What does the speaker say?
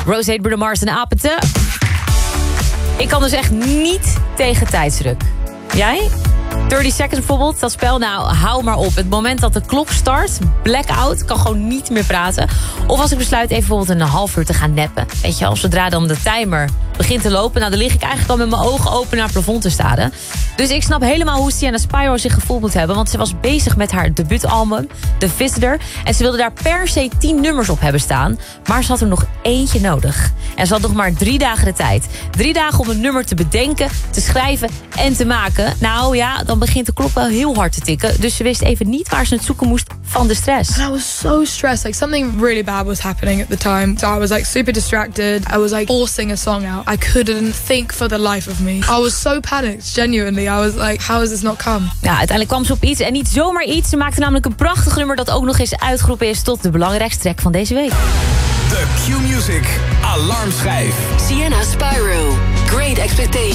Rose, Bruno Mars en Apeten. Ik kan dus echt niet tegen tijdsdruk. Jij? 30 Seconds bijvoorbeeld, dat spel, nou, hou maar op. Het moment dat de klok start, blackout, kan gewoon niet meer praten. Of als ik besluit even bijvoorbeeld een half uur te gaan nappen. Weet je, als zodra dan de timer begint te lopen, nou, dan lig ik eigenlijk al met mijn ogen open naar het plafond te staren. Dus ik snap helemaal hoe Sienna Spyro zich gevoeld moet hebben. Want ze was bezig met haar debuutalbum, The Visitor. En ze wilde daar per se 10 nummers op hebben staan. Maar ze had er nog eentje nodig. En ze had nog maar 3 dagen de tijd. 3 dagen om een nummer te bedenken, te schrijven en te maken. Nou ja, dan begint de klok wel heel hard te tikken. Dus ze wist even niet waar ze het zoeken moest van de stress. And I was so stressed. Like, something really bad was happening at the time. So I was like super distracted. I was like forcing a song out. I couldn't think for the life of me. I was so panicked, genuinely. I was like, how has this not come? Ja, uiteindelijk kwam ze op iets en niet zomaar iets. Ze maakte namelijk een prachtig nummer dat ook nog eens uitgeroepen is tot de belangrijkste track van deze week. De Q-Music Alarmschijf. Sienna Spyro, Great Expectations.